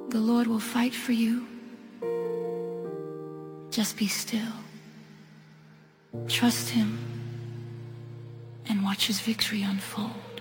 The Lord will fight for you. Just be still. Trust Him and watch His victory unfold.